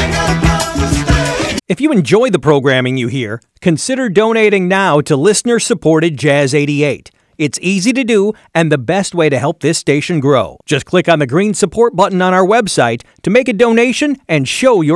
If you enjoy the programming you hear, consider donating now to listener-supported Jazz 88. It's easy to do and the best way to help this station grow. Just click on the green support button on our website to make a donation and show your